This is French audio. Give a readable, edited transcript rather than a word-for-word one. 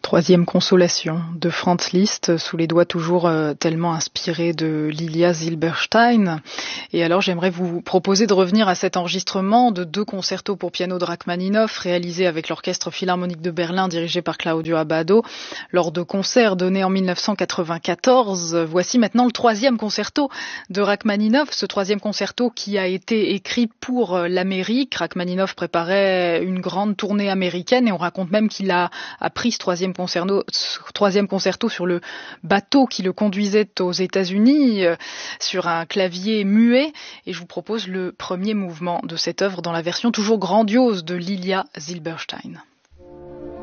Troisième consolation de Franz Liszt, sous les doigts toujours tellement inspirés de Lilia Silberstein. Et alors j'aimerais vous proposer de revenir à cet enregistrement de 2 concertos pour piano de Rachmaninoff réalisés avec l'Orchestre Philharmonique de Berlin dirigé par Claudio Abbado lors de concerts donnés en 1994. Voici maintenant le 3e concerto de Rachmaninoff, ce 3e concerto qui a été écrit pour l'Amérique. Rachmaninoff préparait une grande tournée américaine et on raconte même qu'il a pris ce 3e concerto sur le bateau qui le conduisait aux États-Unis, sur un clavier muet. Et je vous propose le premier mouvement de cette œuvre dans la version toujours grandiose de Lilia Silberstein.